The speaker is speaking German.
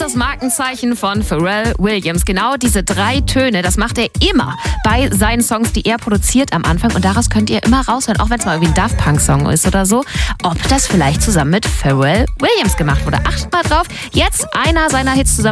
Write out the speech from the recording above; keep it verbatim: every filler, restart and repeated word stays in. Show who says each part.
Speaker 1: ist das Markenzeichen von Pharrell Williams. Genau diese drei Töne, das macht er immer bei seinen Songs, die er produziert am Anfang. Und daraus könnt ihr immer raushören, auch wenn es mal irgendwie ein Daft Punk-Song ist oder so, ob das vielleicht zusammen mit Pharrell Williams gemacht wurde. Achtet mal drauf, jetzt einer seiner Hits zusammen